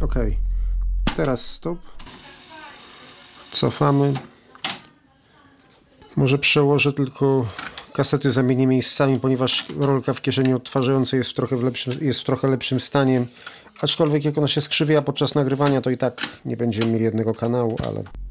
Ok. Teraz stop. Cofamy. Może przełożę tylko kasety, zamienię miejscami, ponieważ rolka w kieszeni odtwarzającej jest w trochę lepszym stanie. Aczkolwiek jak ona się skrzywia podczas nagrywania, to i tak nie będziemy mieli jednego kanału, ale